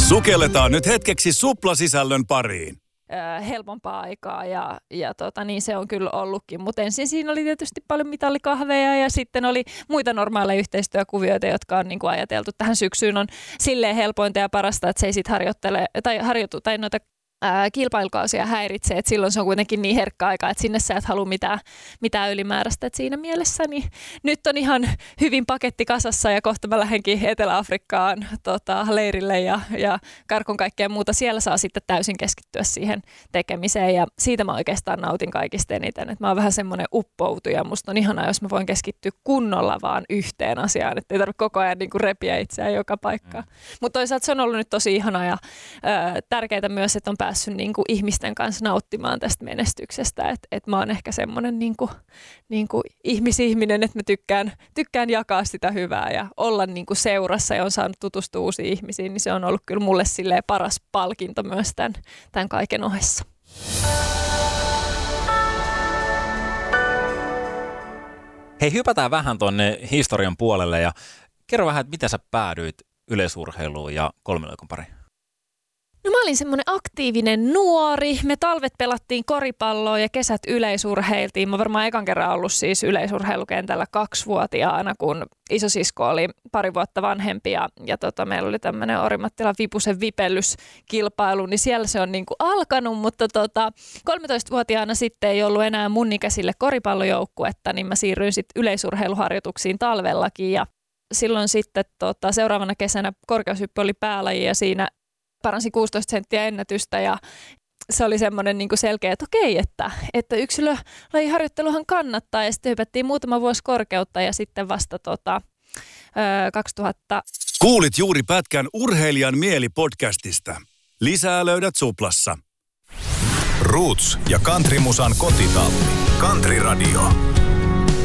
Sukelletaan nyt hetkeksi suplasisällön pariin. Helpompaa aikaa ja niin se on kyllä ollutkin. Mutta ensin siinä oli tietysti paljon mitallikahveja ja sitten oli muita normaaleja yhteistyökuvioita, jotka on niin kuin ajateltu tähän syksyyn. On silleen helpointa ja parasta, että se ei sitten harjoitu tai noita kilpailukausia häiritsee, että silloin se on kuitenkin niin herkkä aika, että sinne sä et halua mitään ylimääräistä. Että siinä mielessä niin nyt on ihan hyvin paketti kasassa ja kohta mä lähdenkin Etelä-Afrikkaan leirille ja karkun kaikkea muuta. Siellä saa sitten täysin keskittyä siihen tekemiseen ja siitä mä oikeastaan nautin kaikista eniten. Että mä oon vähän semmoinen uppoutuja. Musta on ihanaa, jos mä voin keskittyä kunnolla vaan yhteen asiaan, että ei tarvitse koko ajan niin kuin repiä itseään joka paikkaan. Mutta toisaalta se on ollut nyt tosi ihanaa ja tärkeää myös, että on päässyt niin kuin ihmisten kanssa nauttimaan tästä menestyksestä. Et mä oon ehkä semmoinen niin kuin ihmisihminen, että mä tykkään jakaa sitä hyvää ja olla niin kuin seurassa ja on saanut tutustua uusiin ihmisiin, niin se on ollut kyllä mulle silleen paras palkinto myös tämän kaiken ohessa. Hei, hypätään vähän tuonne historian puolelle ja kerro vähän, että miten sä päädyit yleisurheiluun ja kolmiloikon pariin? No mä olin semmoinen aktiivinen nuori. Me talvet pelattiin koripalloa ja kesät yleisurheiltiin. Mä varmaan ekan kerran ollut siis yleisurheilukentällä 2-vuotiaana, kun isosisko oli 2 vuotta vanhempi ja meillä oli tämmöinen Orimattilan Vipusen vipellyskilpailu, niin siellä se on niinku alkanut, mutta 13-vuotiaana sitten ei ollut enää mun ikäisille koripallojoukkuetta, niin mä siirryin sitten yleisurheiluharjoituksiin talvellakin ja silloin sitten seuraavana kesänä korkeushyppy oli päälaji ja siinä paransi 16 senttiä ennätystä ja se oli semmoinen niin kuin selkeä, että okei, että yksilölajiharjoitteluhan kannattaa ja sitten hypättiin muutama vuosi korkeutta ja sitten vasta 2000. Kuulit juuri pätkän Urheilijan mieli-podcastista. Lisää löydät Suplassa. Roots ja Countrymusan kotitalli. Country Radio.